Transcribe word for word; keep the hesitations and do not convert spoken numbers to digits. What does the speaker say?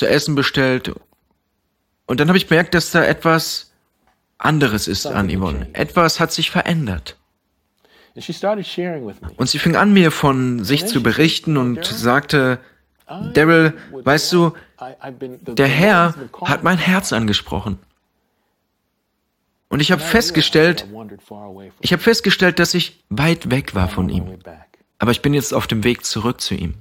zu essen bestellt. Und dann habe ich bemerkt, dass da etwas anderes ist an Yvonne. Etwas hat sich verändert. Und sie fing an, mir von sich zu berichten und sagte, Daryl, weißt du, der Herr hat mein Herz angesprochen. Und ich habe festgestellt, ich habe festgestellt, dass ich weit weg war von ihm. Aber ich bin jetzt auf dem Weg zurück zu ihm.